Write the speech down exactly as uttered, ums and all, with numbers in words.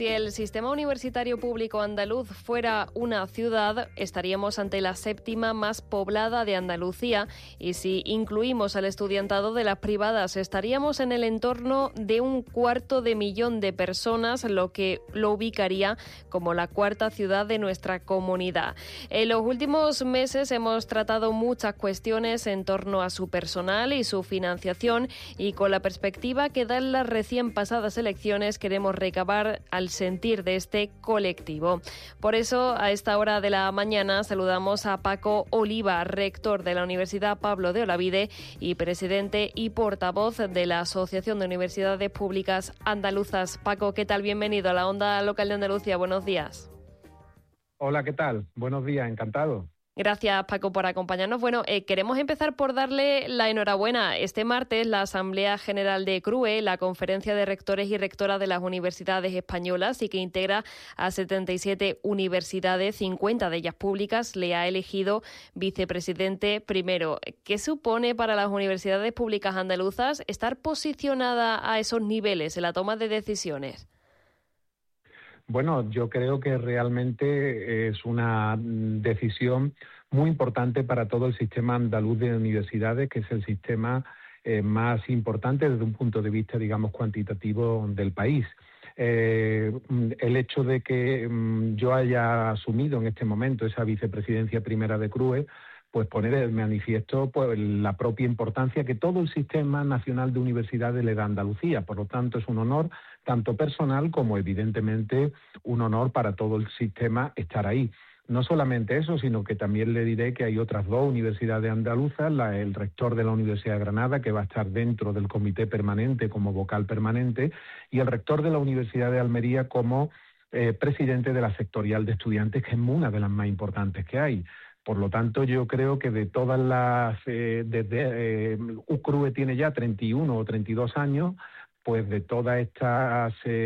Si el sistema universitario público andaluz fuera una ciudad, estaríamos ante la séptima más poblada de Andalucía, y si incluimos al estudiantado de las privadas, estaríamos en el entorno de un cuarto de millón de personas, lo que lo ubicaría como la cuarta ciudad de nuestra comunidad. En los últimos meses hemos tratado muchas cuestiones en torno a su personal y su financiación, y con la perspectiva que dan las recién pasadas elecciones queremos recabar al sentir de este colectivo. Por eso, a esta hora de la mañana saludamos a Paco Oliva, rector de la Universidad Pablo de Olavide y presidente y portavoz de la Asociación de Universidades Públicas Andaluzas. Paco, ¿qué tal? Bienvenido a la Onda Local de Andalucía. Buenos días. Hola, ¿qué tal? Buenos días, encantado. Gracias, Paco, por acompañarnos. Bueno, eh, queremos empezar por darle la enhorabuena. Este martes, la Asamblea General de CRUE, la Conferencia de Rectores y Rectoras de las Universidades Españolas, y que integra a setenta y siete universidades, cincuenta de ellas públicas, le ha elegido vicepresidente primero. ¿Qué supone para las universidades públicas andaluzas estar posicionada a esos niveles en la toma de decisiones? Bueno, yo creo que realmente es una decisión muy importante para todo el sistema andaluz de universidades, que es el sistema eh, más importante desde un punto de vista, digamos, cuantitativo del país. Eh, el hecho de que um, yo haya asumido en este momento esa vicepresidencia primera de CRUE, pues poner de manifiesto pues, la propia importancia que todo el sistema nacional de universidades le da a Andalucía. Por lo tanto, es un honor tanto personal como, evidentemente, un honor para todo el sistema estar ahí. No solamente eso, sino que también le diré que hay otras dos universidades andaluzas, la, el rector de la Universidad de Granada, que va a estar dentro del comité permanente como vocal permanente, y el rector de la Universidad de Almería como eh, presidente de la sectorial de estudiantes, que es una de las más importantes que hay. Por lo tanto, yo creo que de todas las... Eh, desde eh, UCRUE tiene ya treinta y uno o treinta y dos años, pues de todas estas... Eh,